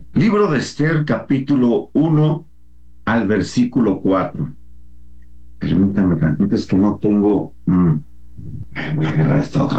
Libro de Esther, capítulo 1 al versículo 4. Permítame tantito, es que no tengo... voy a agarrar esta otra